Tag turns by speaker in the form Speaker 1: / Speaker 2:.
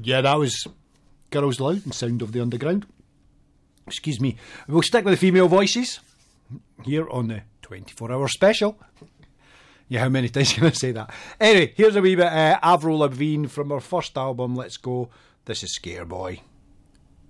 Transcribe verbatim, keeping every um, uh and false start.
Speaker 1: Yeah, that was Girls Loud and Sound of the Underground. Excuse me. We'll stick with the female voices here on the twenty-four hour special. Yeah, how many times can I say that? Anyway, here's a wee bit uh, Avril Lavigne from her first album, Let's Go. This is Scare Boy.